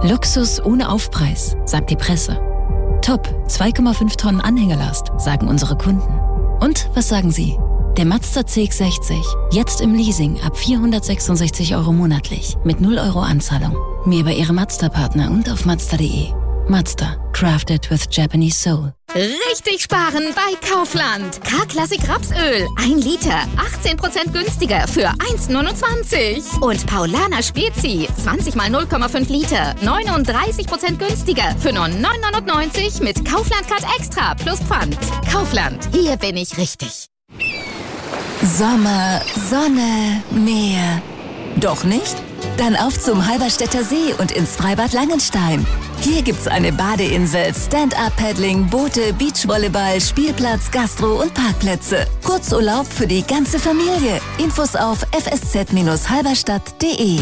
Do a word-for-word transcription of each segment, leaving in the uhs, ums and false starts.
Luxus ohne Aufpreis, sagt die Presse. Top, zwei Komma fünf Tonnen Anhängerlast, sagen unsere Kunden. Und was sagen Sie? Der Mazda C X sechzig, jetzt im Leasing ab vierhundertsechsundsechzig Euro monatlich, mit null Euro Anzahlung. Mehr bei Ihrem Mazda-Partner und auf Mazda punkt de. Mazda, crafted with Japanese soul. Richtig sparen bei Kaufland. K-Klassik Rapsöl, ein Liter, achtzehn Prozent günstiger für eins Komma neunundzwanzig. Und Paulaner Spezi, zwanzig mal null Komma fünf Liter, neununddreißig Prozent günstiger für nur neun neunundneunzig mit Kaufland-Card Extra plus Pfand. Kaufland, hier bin ich richtig. Sommer, Sonne, Meer. Doch nicht? Dann auf zum Halberstädter See und ins Freibad Langenstein. Hier gibt's eine Badeinsel, Stand-Up-Paddling, Boote, Beachvolleyball, Spielplatz, Gastro und Parkplätze. Kurzurlaub für die ganze Familie. Infos auf f s z halberstadt punkt de.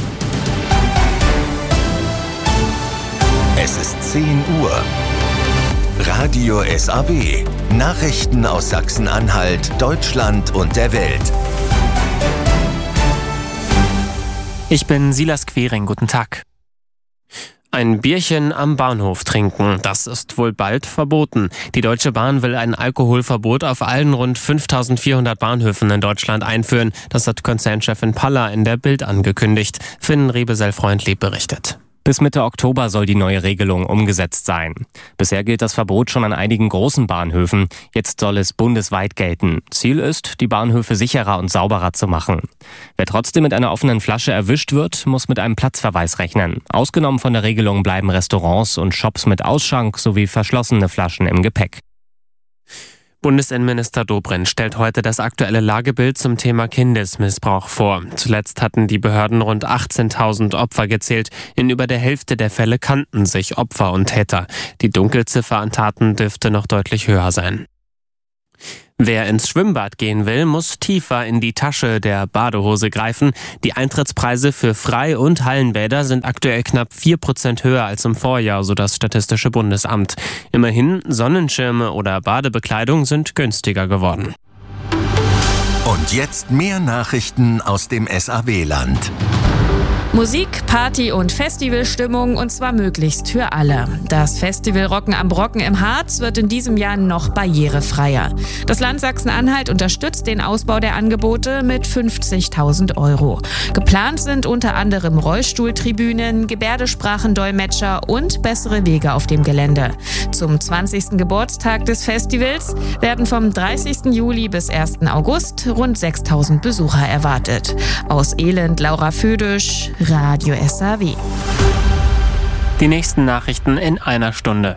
Es ist zehn Uhr. Radio S A W. Nachrichten aus Sachsen-Anhalt, Deutschland und der Welt. Ich bin Silas Quering, guten Tag. Ein Bierchen am Bahnhof trinken, das ist wohl bald verboten. Die Deutsche Bahn will ein Alkoholverbot auf allen rund fünftausendvierhundert Bahnhöfen in Deutschland einführen. Das hat Konzernchefin Paller in der Bild angekündigt. Finn Rebesel-Freundlieb berichtet. Bis Mitte Oktober soll die neue Regelung umgesetzt sein. Bisher gilt das Verbot schon an einigen großen Bahnhöfen. Jetzt soll es bundesweit gelten. Ziel ist, die Bahnhöfe sicherer und sauberer zu machen. Wer trotzdem mit einer offenen Flasche erwischt wird, muss mit einem Platzverweis rechnen. Ausgenommen von der Regelung bleiben Restaurants und Shops mit Ausschank sowie verschlossene Flaschen im Gepäck. Bundesinnenminister Dobrindt stellt heute das aktuelle Lagebild zum Thema Kindesmissbrauch vor. Zuletzt hatten die Behörden rund achtzehntausend Opfer gezählt. In über der Hälfte der Fälle kannten sich Opfer und Täter. Die Dunkelziffer an Taten dürfte noch deutlich höher sein. Wer ins Schwimmbad gehen will, muss tiefer in die Tasche der Badehose greifen. Die Eintrittspreise für Frei- und Hallenbäder sind aktuell knapp vier Prozent höher als im Vorjahr, so das Statistische Bundesamt. Immerhin, Sonnenschirme oder Badebekleidung sind günstiger geworden. Und jetzt mehr Nachrichten aus dem S A W-Land. Musik, Party und Festivalstimmung, und zwar möglichst für alle. Das Festival Rocken am Brocken im Harz wird in diesem Jahr noch barrierefreier. Das Land Sachsen-Anhalt unterstützt den Ausbau der Angebote mit fünfzigtausend Euro. Geplant sind unter anderem Rollstuhltribünen, Gebärdesprachendolmetscher und bessere Wege auf dem Gelände. Zum zwanzigsten Geburtstag des Festivals werden vom dreißigsten Juli bis ersten August rund sechstausend Besucher erwartet. Aus Elend, Laura Födisch, Radio S A W. Die nächsten Nachrichten in einer Stunde.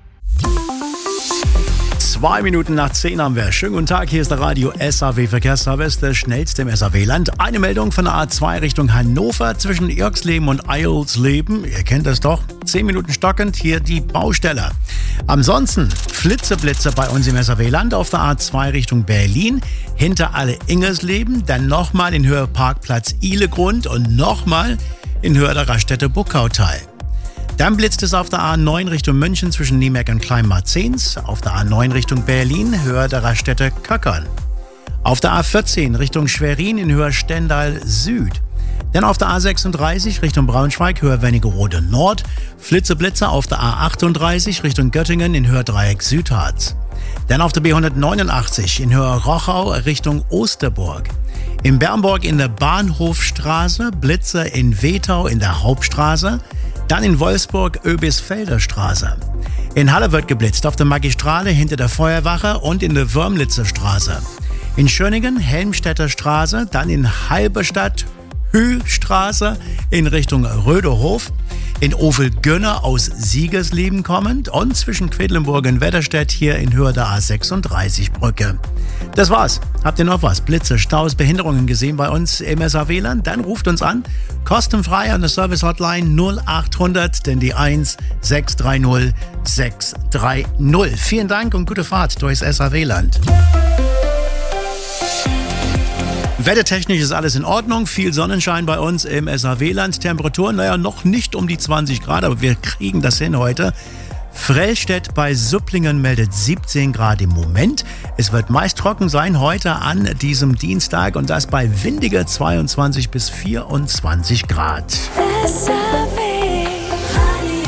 Zwei Minuten nach zehn haben wir. Schönen guten Tag, hier ist der Radio S A W Verkehrsservice, der schnellste im S A W-Land. Eine Meldung von der A zwei Richtung Hannover zwischen Irksleben und Eilsleben. Ihr kennt das doch. Zehn Minuten stockend, hier die Baustelle. Ansonsten Flitzeblitze bei uns im S A W-Land auf der A zwei Richtung Berlin. Hinter alle Ingersleben, dann nochmal in Höhe Parkplatz Ihlegrund und nochmal in Höhe der Raststätte Buckautal. Dann blitzt es auf der A neun Richtung München zwischen Niemerk und Kleinmarzens, auf der A neun Richtung Berlin, Höhe der Raststätte Köckern. Auf der A vierzehn Richtung Schwerin in Höhe Stendal Süd. Dann auf der A sechsunddreißig Richtung Braunschweig, Höhe Wernigerode Nord. Flitzeblitze auf der A achtunddreißig Richtung Göttingen in Höhe Dreieck Südharz. Dann auf der B hundertneunundachtzig in Höhe Rochau Richtung Osterburg. In Bernburg in der Bahnhofstraße, Blitze in Wetau in der Hauptstraße. Dann in Wolfsburg Oebisfelder Straße. In Halle wird geblitzt auf der Magistrale hinter der Feuerwache und in der Würmlitzer Straße. In Schöningen Helmstädter Straße, dann in Halberstadt Hüstraße in Richtung Röderhof. In Ovel-Gönner aus Siegersleben kommend und zwischen Quedlinburg und Wetterstedt hier in Höhe der A sechsunddreißig Brücke. Das war's. Habt ihr noch was? Blitze, Staus, Behinderungen gesehen bei uns im S A W-Land? Dann ruft uns an. Kostenfrei an der Service-Hotline null achthundert, denn die eins sechs drei null sechs drei null. Vielen Dank und gute Fahrt durchs S A W-Land. Wettertechnisch ist alles in Ordnung. Viel Sonnenschein bei uns im S A W-Land. Temperaturen, naja, noch nicht um die zwanzig Grad, aber wir kriegen das hin heute. Frellstedt bei Supplingen meldet siebzehn Grad im Moment. Es wird meist trocken sein heute an diesem Dienstag und das bei windiger zweiundzwanzig bis vierundzwanzig Grad. S A W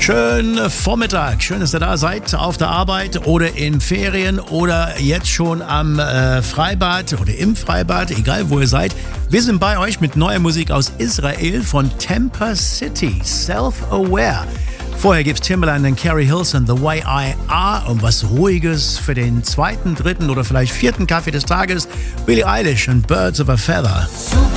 Schönen Vormittag. Schön, dass ihr da seid, auf der Arbeit oder in Ferien oder jetzt schon am äh, Freibad oder im Freibad, egal wo ihr seid. Wir sind bei euch mit neuer Musik aus Israel von Temper City, Self-Aware. Vorher gibt's Timbaland und Carrie Hilson, The Way I Are, und was Ruhiges für den zweiten, dritten oder vielleicht vierten Kaffee des Tages, Billie Eilish und Birds of a Feather.